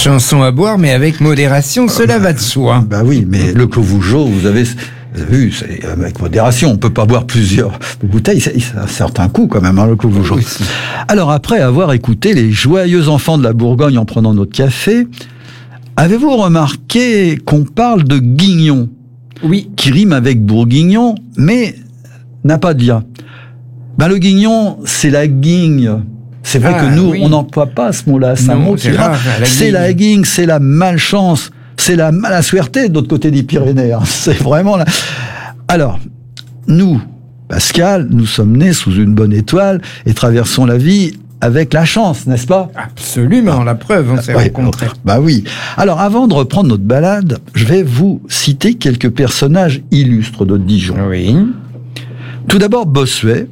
Chanson à boire, mais avec modération, cela va de soi. Bah oui, mais le Clos Vougeot, vous avez vu, c'est avec modération. On peut pas boire plusieurs bouteilles. Ça a un certain coût quand même, hein, le Clos Vougeot. Oui. Alors après avoir écouté les joyeux enfants de la Bourgogne en prenant notre café, avez-vous remarqué qu'on parle de guignon? Oui. Qui rime avec bourguignon, mais n'a pas de lien. Ben, le guignon, c'est la guigne. C'est vrai que nous, on n'emploie pas ce mot-là. C'est un mot qui rare. C'est la guigne, c'est la malchance, c'est la malasuerté de l'autre côté des Pyrénées. Hein. C'est vraiment là. Alors, nous, Pascal, nous sommes nés sous une bonne étoile et traversons la vie avec la chance, n'est-ce pas? Absolument, la preuve, on s'est rencontrés. Bah oui. Alors, avant de reprendre notre balade, je vais vous citer quelques personnages illustres de Dijon. Oui. Tout d'abord, Bossuet,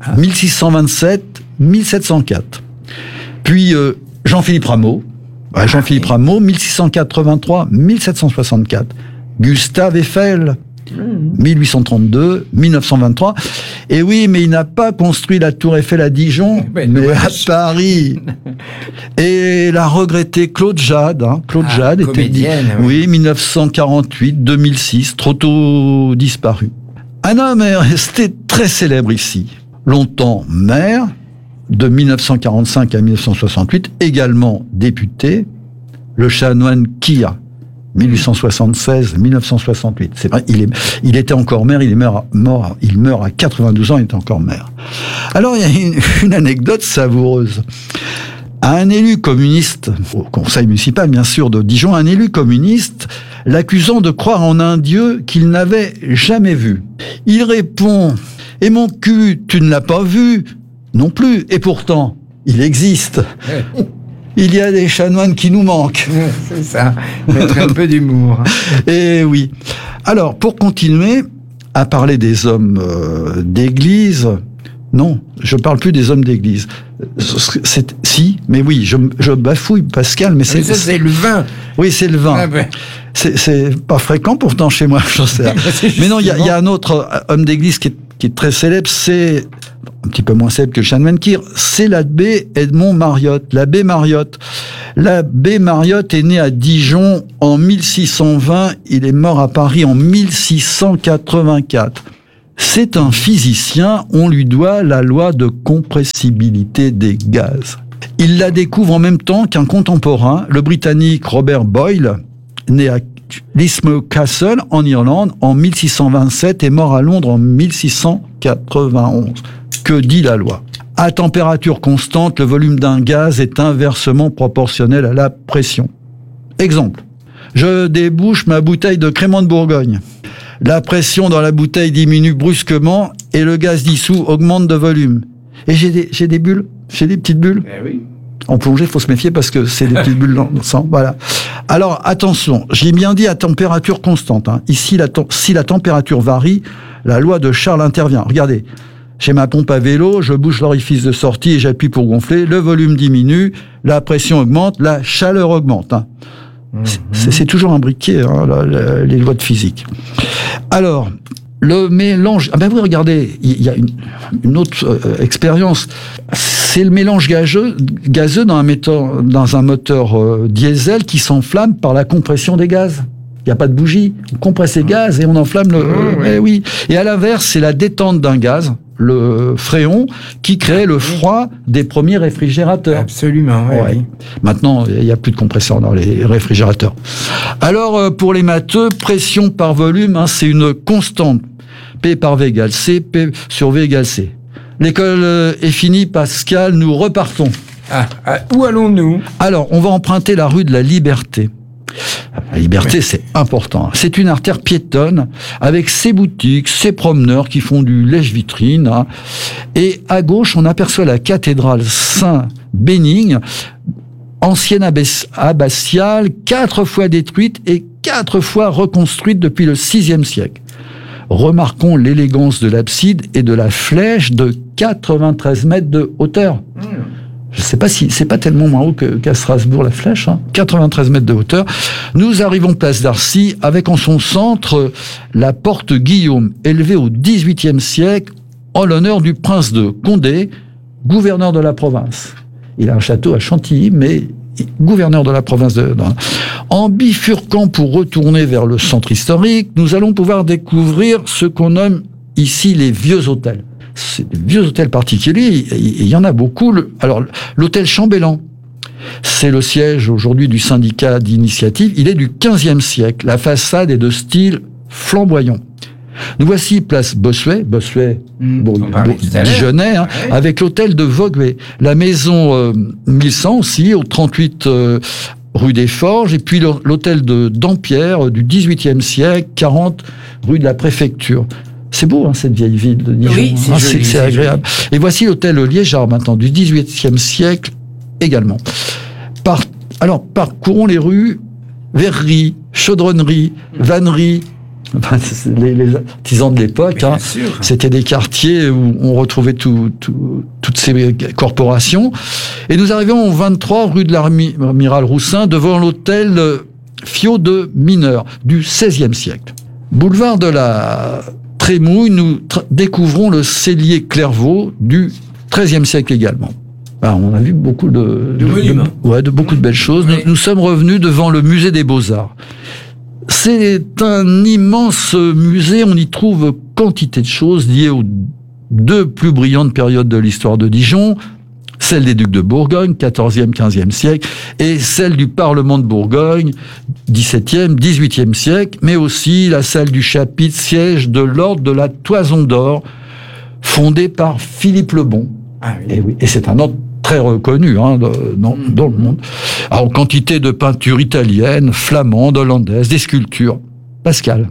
1627-1704. Puis, Jean-Philippe Rameau. Jean-Philippe Rameau, 1683-1764. Gustave Eiffel, 1832-1923. Et oui, mais il n'a pas construit la tour Eiffel à Dijon, mais à Paris. Et la regrettée Claude Jade. Claude Jade comédienne, était... Oui, 1948-2006, trop tôt disparu. Un homme est resté très célèbre ici. Longtemps maire, de 1945 à 1968, également député, le chanoine Kia, 1876-1968. C'est vrai, il était encore maire, il meurt à 92 ans, il était encore maire. Alors, il y a une anecdote savoureuse. Un élu communiste, au conseil municipal, bien sûr, de Dijon, un élu communiste, l'accusant de croire en un dieu qu'il n'avait jamais vu. Il répond: « Et mon cul, tu ne l'as pas vu ? Non plus. Et pourtant, il existe. » Il y a des chanoines qui nous manquent. C'est ça, mettre un peu d'humour. Et oui. Alors, pour continuer à parler des hommes d'église, non, je parle plus des hommes d'église. Si, mais oui, je bafouille, Pascal, mais c'est... Mais ça, c'est le vin. Oui, c'est le vin. Ah ben. C'est pas fréquent pourtant chez moi, je sais. Mais non, il y a un autre homme d'église qui est très célèbre, c'est un petit peu moins célèbre que le chanoine Kir, c'est l'abbé Edmond Mariotte, l'abbé Mariotte. L'abbé Mariotte est né à Dijon en 1620, il est mort à Paris en 1684. C'est un physicien, on lui doit la loi de compressibilité des gaz. Il la découvre en même temps qu'un contemporain, le Britannique Robert Boyle, né à Lismore Castle en Irlande en 1627 et mort à Londres en 1691. Que dit la loi? À température constante, le volume d'un gaz est inversement proportionnel à la pression. Exemple, je débouche ma bouteille de crément de Bourgogne. La pression dans la bouteille diminue brusquement et le gaz dissous augmente de volume. Et j'ai des bulles, j'ai des petites bulles. Eh oui. En plongée, il faut se méfier parce que c'est des petites bulles dans le sang. Voilà. Alors, attention, j'ai bien dit à température constante. Hein. Ici, si la température varie, la loi de Charles intervient. Regardez, j'ai ma pompe à vélo, je bouche l'orifice de sortie et j'appuie pour gonfler. Le volume diminue, la pression augmente, la chaleur augmente. Hein. C'est toujours imbriqué, hein, les lois de physique. Alors, le mélange... Ah ben oui, regardez, il y a une autre expérience. C'est le mélange gazeux dans un moteur diesel qui s'enflamme par la compression des gaz. Il n'y a pas de bougie. On compresse les gaz et on enflamme le... Eh oui. Et à l'inverse, c'est la détente d'un gaz, le fréon, qui crée le froid des premiers réfrigérateurs. Absolument, oui. Maintenant, il n'y a plus de compresseur dans les réfrigérateurs. Alors, pour les matheux, pression par volume, hein, c'est une constante. P par V égale C, P sur V égale C. L'école est finie, Pascal, nous repartons. Où allons-nous? Alors, on va emprunter la rue de la Liberté. La Liberté, c'est important. C'est une artère piétonne avec ses boutiques, ses promeneurs qui font du lèche-vitrine. Hein. Et à gauche, on aperçoit la cathédrale Saint-Bénigne, ancienne abbatiale, 4 fois détruite et 4 fois reconstruite depuis le VIe siècle. Remarquons l'élégance de l'abside et de la flèche de 93 mètres de hauteur. Je ne sais pas si c'est pas tellement moins haut qu'à Strasbourg la flèche, hein. 93 mètres de hauteur. Nous arrivons place d'Arcy avec en son centre la porte Guillaume, élevée au XVIIIe siècle en l'honneur du prince de Condé, gouverneur de la province. Il a un château à Chantilly, mais gouverneur de la province En bifurquant pour retourner vers le centre historique, nous allons pouvoir découvrir ce qu'on nomme ici les vieux hôtels. C'est des vieux hôtels particuliers, et il y en a beaucoup. Alors, l'hôtel Chambellan, c'est le siège aujourd'hui du syndicat d'initiative. Il est du XVe siècle. La façade est de style flamboyant. Nous voici place Bossuet, Dijonais, hein, ouais. Avec l'hôtel de Vogüé, la maison 1100 aussi, au 38 rue des Forges, et puis l'hôtel de Dampierre du XVIIIe siècle, 40 rue de la Préfecture. C'est beau, hein, cette vieille ville de Dijon. Oui, c'est agréable. Joli. Et voici l'hôtel Liégeard maintenant, du XVIIIe siècle également. Alors, parcourons les rues Verrerie, Chaudronnerie, Vannerie, les artisans de l'époque. Hein. C'était des quartiers où on retrouvait toutes ces corporations. Et nous arrivons au 23 rue de l'Amiral Roussin, devant l'hôtel Fiot de Mineur, du XVIe siècle. Boulevard de la Trémouille, nous découvrons le cellier Clairvaux du XIIIe siècle également. Alors, on a vu beaucoup de belles choses. Oui. Nous sommes revenus devant le musée des Beaux-Arts. C'est un immense musée. On y trouve quantité de choses liées aux deux plus brillantes périodes de l'histoire de Dijon, celle des ducs de Bourgogne, 14e, 15e siècle, et celle du Parlement de Bourgogne, 17e, 18e siècle, mais aussi la salle du chapitre, siège de l'ordre de la Toison d'Or, fondée par Philippe le Bon. Ah oui. Et c'est un ordre très reconnu dans le monde. Alors, quantité de peintures italiennes, flamandes, hollandaises, des sculptures. Pascal,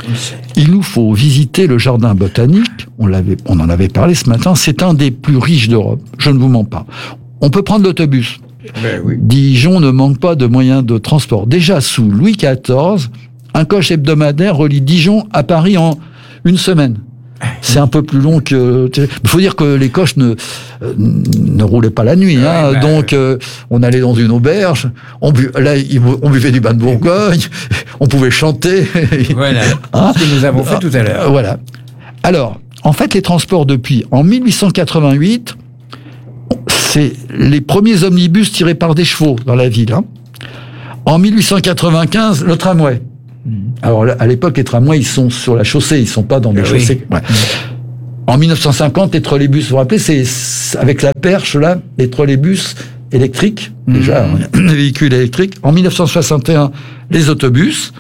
il nous faut visiter le jardin botanique. On en avait parlé ce matin. C'est un des plus riches d'Europe. Je ne vous mens pas. On peut prendre l'autobus. Oui. Dijon ne manque pas de moyens de transport. Déjà sous Louis XIV, un coche hebdomadaire relie Dijon à Paris en une semaine. C'est un peu plus long que... Il faut dire que les coches ne roulaient pas la nuit. Donc, on allait dans une auberge, on buvait du bain de Bourgogne, on pouvait chanter. Voilà, ce que nous avons fait tout à l'heure. Voilà. Alors, en fait, les transports depuis... En 1888, c'est les premiers omnibus tirés par des chevaux dans la ville. En 1895, le tramway. Alors, à l'époque, les tramways, ils sont sur la chaussée, ils sont pas dans des chaussées. Ouais. En 1950, les trolleybus, vous vous rappelez, c'est avec la perche, là, les trolleybus électriques, déjà, les véhicules électriques. En 1961, les autobus.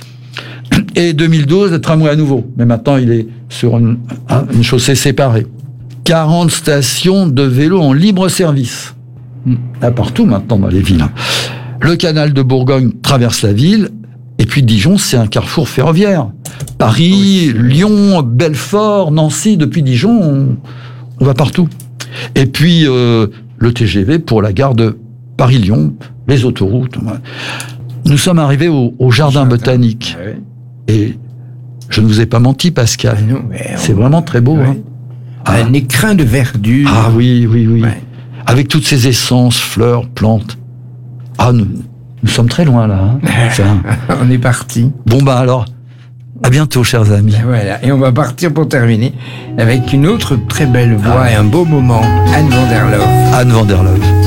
Et 2012, le tramway à nouveau. Mais maintenant, il est sur une chaussée séparée. 40 stations de vélos en libre service. Là, partout, maintenant, dans les villes. Le canal de Bourgogne traverse la ville. Et puis Dijon, c'est un carrefour ferroviaire. Paris, Lyon, Belfort, Nancy, depuis Dijon, on va partout. Et puis le TGV pour la gare de Paris-Lyon, les autoroutes. Nous sommes arrivés au jardin botanique. Ah oui. Et je ne vous ai pas menti, Pascal. Non, c'est vraiment très beau. Oui. Un écrin de verdure. Ah oui. Ouais. Avec toutes ces essences, fleurs, plantes. Ah, nous sommes très loin, là. On est parti. Bon, alors, à bientôt, chers amis. Voilà, et on va partir pour terminer avec une autre très belle voix et un beau moment, Anne van der Loof. Anne van der Loof.